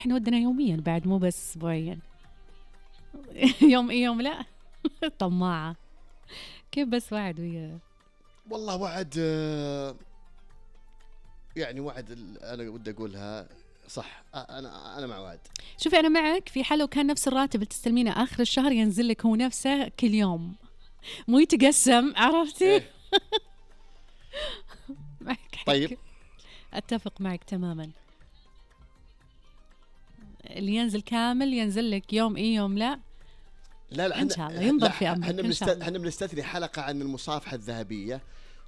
احنا ودنا يوميا بعد مو بس اسبوعيا. يوم ايه يوم لا. طماعة. كيف بس وعد ويا والله وعد يعني وعد انا ودي اقولها صح. انا مع وعد. شوفي انا معك في حال لو كان نفس الراتب اللي تستلمينه اخر الشهر ينزل لك هو نفسه كل يوم، مو يتقسم، عرفتي؟ إيه. معك حق. طيب اتفق معك تماما. اللي ينزل كامل ينزل لك يوم ايه يوم لا. لا ان شاء الله ينظر في امرك ان شاء الله. احنا بنستثني حلقة عن المصافحة الذهبية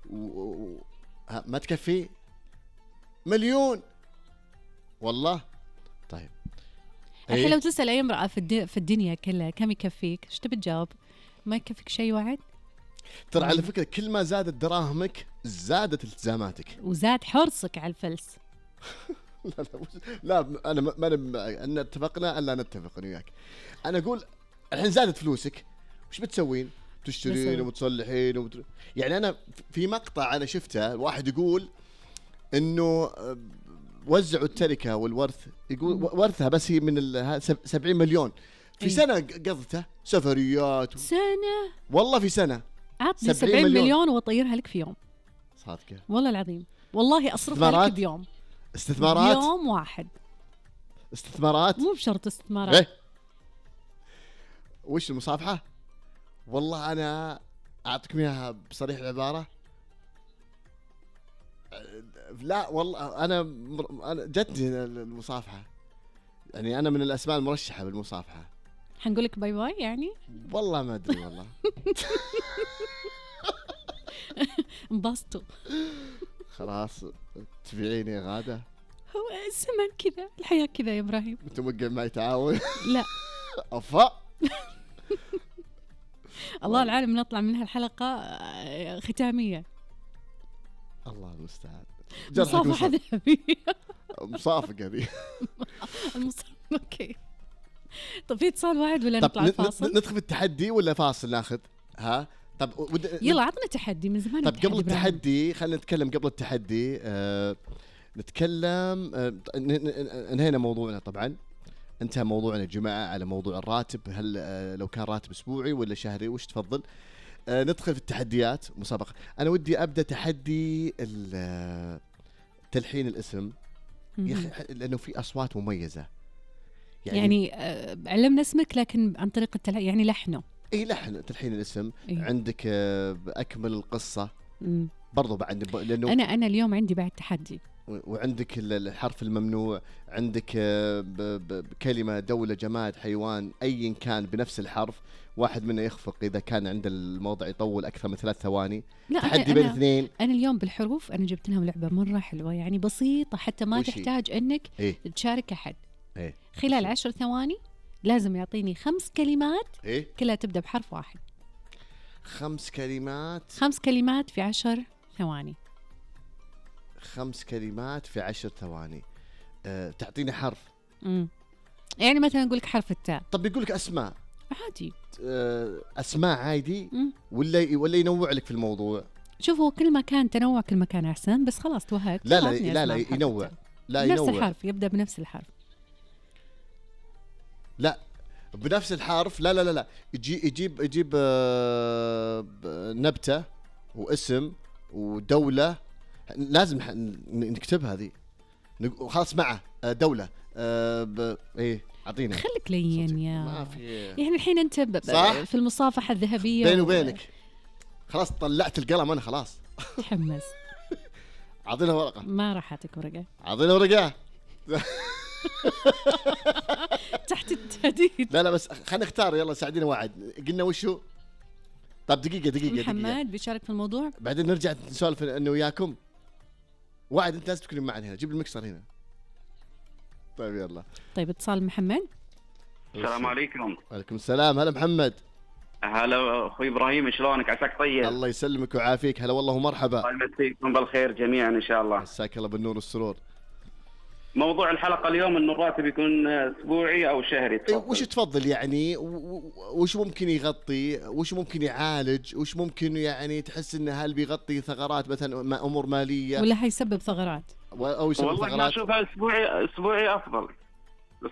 ما تكفي مليون والله. طيب الحين لو تسأل أي امرأة في الدنيا كلها كم يكفيك، ايش تبي تجاوب؟ ما يكفيك شيء وعد؟ ترى على فكرة كل ما زادت دراهمك زادت التزاماتك وزاد حرصك على الفلس. لا انا ما أنا اتفقنا الا نتفق انا وياك. انا اقول الحين زادت فلوسك وش بتسوين؟ تشترين وتصلحين يعني انا في مقطع انا شفته واحد يقول انه وزعوا التركه والورث، يقول ورثها بس هي من 70 مليون في سنه قضته سفريات سنه والله في سنه عطني 70 مليون واطيرها لك في يوم. صادقه والله العظيم والله اصرفها لك بيوم. استثمارات بيوم واحد. استثمارات مو بشرط استثمارات. وش المصافحه؟ والله انا اعطيكم اياها بصريح العباره. لا والله انا جتني المصافحه، يعني انا من الاسماء المرشحه بالمصافحه. حنقول لك باي باي يعني؟ والله ما ادري والله. انبسطوا. خلاص تبيعيني يا غاده. هو الزمن كذا، الحياه كذا يا ابراهيم. انت موقع معي تعاون؟ لا. افا. الله العالم نطلع من هالحلقه ختاميه. الله المستعان. مصافحة ذهبية. مصافقة ذي. اوكي. طب في اتصال واحد ولا نطلع فاصل؟ ندخل في التحدي ولا فاصل ناخذ؟ ها طب يلا عطنا تحدي من زمان. طب قبل التحدي خلينا نتكلم. قبل التحدي نتكلم انهينا موضوعنا طبعا. انتهى موضوعنا يا جماعة على موضوع الراتب. هل لو كان راتب اسبوعي ولا شهري وش تفضل؟ ندخل في التحديات مسابقة. أنا ودي أبدأ تحدي تلحين الاسم يا أخي، لأنه في أصوات مميزة يعني علمنا اسمك لكن عن طريق يعني لحنه. إيه لحن تلحين الاسم. إيه؟ عندك أكمل القصة برضو بعد لأنه أنا اليوم عندي بعد تحدي. وعندك الحرف الممنوع. عندك كلمة دولة جماد حيوان أي كان بنفس الحرف واحد منه يخفق إذا كان عند الموضع يطول أكثر من 3 ثواني. تحدي بين اثنين. أنا اليوم بالحروف أنا جبت لهم لعبة مرة حلوة يعني بسيطة حتى ما تحتاج أنك تشارك أحد. خلال 10 ثواني لازم يعطيني 5 كلمات كلها تبدأ بحرف واحد. 5 كلمات. 5 كلمات في 10 ثواني. 5 كلمات في 10 ثواني. تعطيني حرف. يعني مثلا أقول لك حرف التاء. طب يقول لك أسماء عادي. أسماء عادي ولا ينوع لك في الموضوع؟ شوفوا كل ما كان تنوع كل ما كان أحسن. بس خلاص توهقت. لا ينوع. لا نفس الحرف يبدأ بنفس الحرف. لا بنفس الحرف. لا يجيب نبتة واسم ودولة. لازم نكتبها هذه. خلاص معه دولة. ايه اعطينا. خليك لين يا ما في يعني الحين انت في المصافحة الذهبية بيني وبينك. خلاص طلعت القلم انا خلاص. تحمس. اعطينا ورقة. ما راح اعطيك ورقة. اعطينا ورقة. تحت التهديد. لا بس خلينا نختار. يلا ساعدينا. واحد قلنا وشو؟ طب دقيقة محمد بيشارك في الموضوع بعدين نرجع نسولف انه وياكم. وعد انت لازم تكونين معنا هنا. جيب المكسر هنا. طيب يلا. طيب اتصال محمد. السلام عليكم. وعليكم السلام. هلا محمد. هلا اخوي ابراهيم شلونك؟ عساك طيب؟ الله يسلمك ويعافيك. هلا والله ومرحبا. الله يمسيكم بالخير جميعا ان شاء الله. مساك الله بالنور والسرور. موضوع الحلقة اليوم انه الراتب يكون اسبوعي او شهري. وش تفضل يعني؟ وش ممكن يغطي؟ وش ممكن يعالج؟ وش ممكن يعني تحس انه هل بيغطي ثغرات مثلا امور مالية ولا حيسبب ثغرات او يسبب والله ثغرات؟ والله اشوفها اسبوعي افضل.